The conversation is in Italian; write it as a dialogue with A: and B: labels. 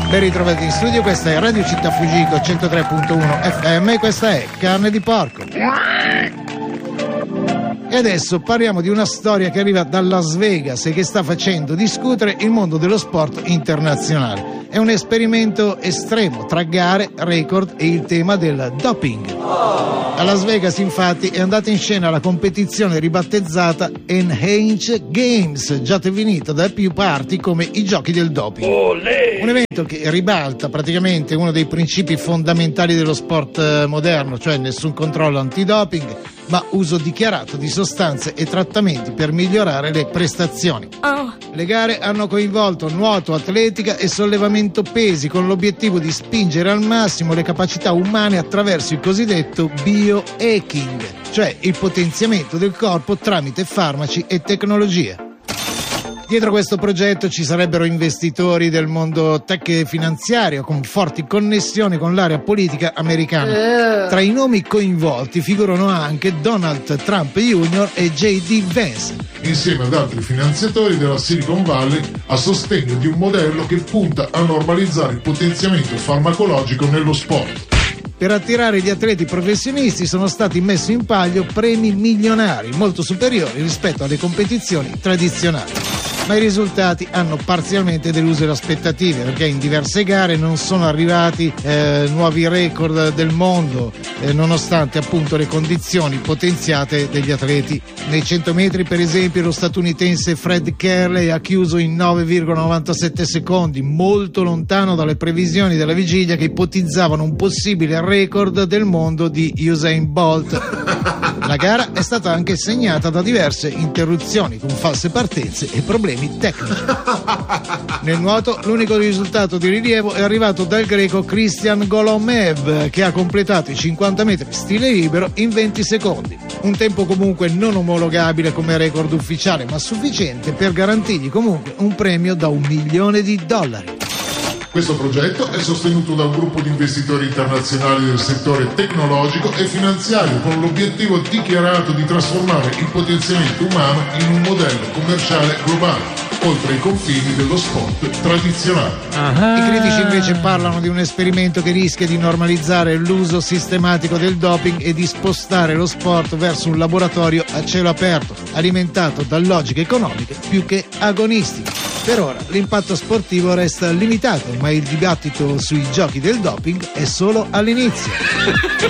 A: Ben ritrovati in studio, questa è Radio Città Fujiko 103.1 FM e questa è Carne di Porco. E adesso parliamo di una storia che arriva da Las Vegas e che sta facendo discutere il mondo dello sport internazionale. È un esperimento estremo tra gare, record e il tema del doping. A Las Vegas infatti è andata in scena la competizione ribattezzata Enhanced Games, già definita da più parti come i giochi del doping. Un evento che ribalta praticamente uno dei principi fondamentali dello sport moderno, cioè nessun controllo antidoping, ma uso dichiarato di sostanze e trattamenti per migliorare le prestazioni. Le gare hanno coinvolto nuoto, atletica e sollevamento pesi, con l'obiettivo di spingere al massimo le capacità umane attraverso il cosiddetto biohacking, cioè il potenziamento del corpo tramite farmaci e tecnologie. Dietro questo progetto ci sarebbero investitori del mondo tech e finanziario con forti connessioni con l'area politica americana. Tra i nomi coinvolti figurano anche Donald Trump Jr. e J.D. Vance,
B: insieme ad altri finanziatori della Silicon Valley, a sostegno di un modello che punta a normalizzare il potenziamento farmacologico nello sport.
A: Per attirare gli atleti professionisti sono stati messi in palio premi milionari, molto superiori rispetto alle competizioni tradizionali. Ma i risultati hanno parzialmente deluso le aspettative, perché in diverse gare non sono arrivati nuovi record del mondo, nonostante appunto le condizioni potenziate degli atleti. Nei 100 metri, per esempio, lo statunitense Fred Kerley ha chiuso in 9,97 secondi, molto lontano dalle previsioni della vigilia che ipotizzavano un possibile record del mondo di Usain Bolt. La gara è stata anche segnata da diverse interruzioni con false partenze e problemi tecnici. Nel nuoto l'unico risultato di rilievo è arrivato dal greco Christian Golomev, che ha completato i 50 metri stile libero in 20 secondi. Un tempo comunque non omologabile come record ufficiale, ma sufficiente per garantirgli comunque un premio da $1 milione.
B: Questo progetto è sostenuto da un gruppo di investitori internazionali del settore tecnologico e finanziario, con l'obiettivo dichiarato di trasformare il potenziamento umano in un modello commerciale globale, oltre i confini dello sport tradizionale.
A: I critici invece parlano di un esperimento che rischia di normalizzare l'uso sistematico del doping e di spostare lo sport verso un laboratorio a cielo aperto, alimentato da logiche economiche più che agonistiche. Per ora l'impatto sportivo resta limitato, ma il dibattito sui giochi del doping è solo all'inizio.